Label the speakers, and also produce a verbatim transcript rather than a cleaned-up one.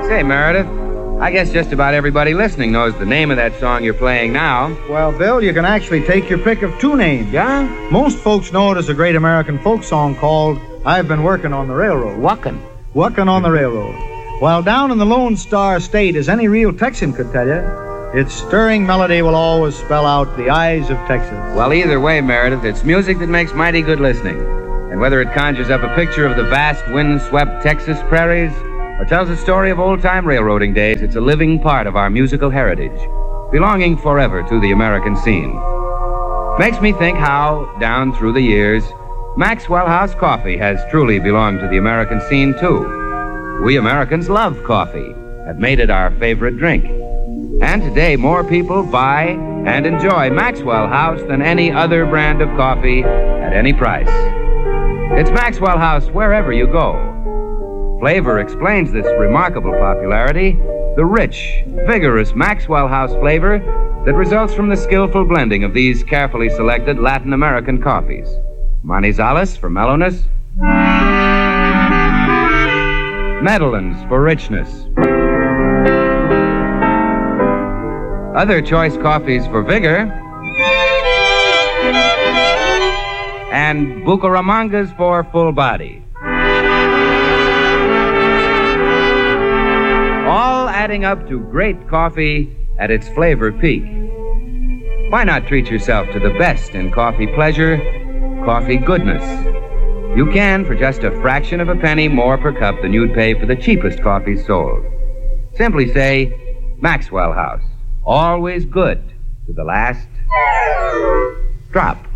Speaker 1: Say, Meredith, I guess just about everybody listening knows the name of that song you're playing now.
Speaker 2: Well, Bill, you can actually take your pick of two names.
Speaker 1: Yeah?
Speaker 2: Most folks know it as a great American folk song called I've Been Working on the Railroad.
Speaker 1: Wuckin'.
Speaker 2: Wuckin' on the Railroad. While down in the Lone Star State, as any real Texan could tell you, its stirring melody will always spell out the eyes of Texas.
Speaker 1: Well, either way, Meredith, it's music that makes mighty good listening. And whether it conjures up a picture of the vast wind-swept Texas prairies or tells a story of old-time railroading days, it's a living part of our musical heritage, belonging forever to the American scene. Makes me think how, down through the years, Maxwell House coffee has truly belonged to the American scene, too. We Americans love coffee, have made it our favorite drink. And today, more people buy and enjoy Maxwell House than any other brand of coffee at any price. It's Maxwell House wherever you go. Flavor explains this remarkable popularity, the rich, vigorous Maxwell House flavor that results from the skillful blending of these carefully selected Latin American coffees. Manizales for mellowness, Medellins for richness, other choice coffees for vigor, and Bucaramangas for full body. All adding up to great coffee at its flavor peak. Why not treat yourself to the best in coffee pleasure, coffee goodness? You can for just a fraction of a penny more per cup than you'd pay for the cheapest coffee sold. Simply say, Maxwell House. Always good to the last drop.